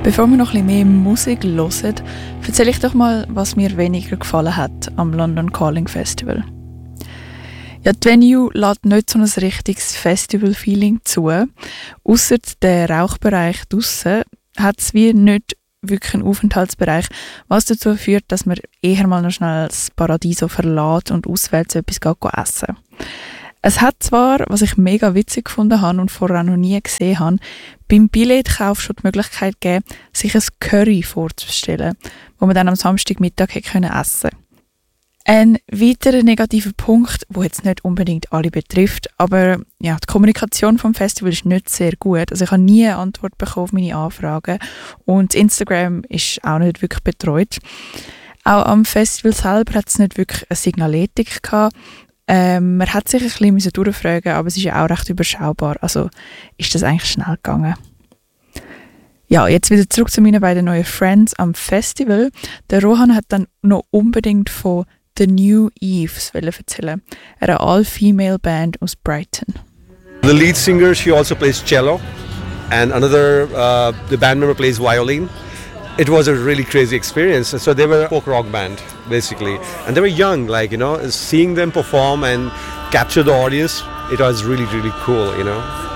Bevor wir noch ein bisschen mehr Musik hören, erzähle ich doch mal, was mir weniger gefallen hat am London Calling Festival. Ja, die Venue lässt nicht so ein richtiges Festival-Feeling zu. Ausser der Rauchbereich draussen hat es wie nicht wirklich einen Aufenthaltsbereich, was dazu führt, dass man eher mal noch schnell das Paradiso verlässt und auswählt, etwas essen. Es hat zwar, was ich mega witzig gefunden habe und vorher auch noch nie gesehen habe, beim Billetkauf schon die Möglichkeit gegeben, sich ein Curry vorzustellen, wo man dann am Samstagmittag essen konnte. Ein weiterer negativer Punkt, der jetzt nicht unbedingt alle betrifft, aber ja, die Kommunikation vom Festival ist nicht sehr gut. Also ich habe nie eine Antwort bekommen auf meine Anfragen und Instagram ist auch nicht wirklich betreut. Auch am Festival selber hat es nicht wirklich eine Signaletik gehabt. Man hat sich ein bisschen durchfragen, aber es ist ja auch recht überschaubar. Also ist das eigentlich schnell gegangen. Ja, jetzt wieder zurück zu meinen beiden neuen Friends am Festival. Der Rohan hat dann noch unbedingt von The New Eves erzählen, einer all-female Band aus Brighton. The lead singer, she also plays cello, and another, the band member plays violin. It was a really crazy experience. So they were a folk rock band, basically. And they were young, like, you know, seeing them perform and capture the audience, it was really, really cool, you know.